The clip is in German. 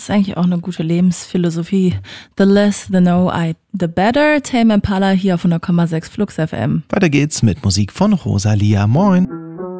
ist eigentlich auch eine gute Lebensphilosophie. The less the know the better. Tame Impala hier auf 100,6 Flux FM. Weiter geht's mit Musik von Rosalia. Moin.